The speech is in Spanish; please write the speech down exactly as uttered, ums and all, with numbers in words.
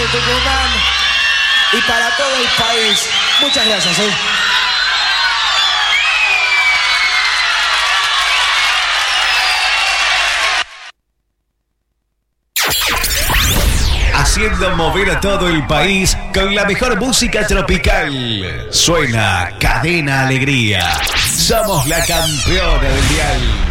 Tucumán y para todo el país. Muchas gracias, ¿eh? Haciendo mover a todo el país con la mejor música tropical. Suena Cadena Alegría. Somos la campeona del dial.